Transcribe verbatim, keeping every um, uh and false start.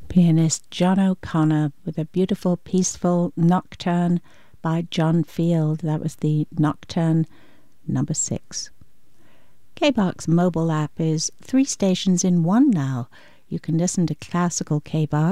Pianist John O'Connor with a beautiful, peaceful nocturne by John Field. That was the Nocturne number six. K B O X mobile app is three stations in one now. You can listen to classical K B O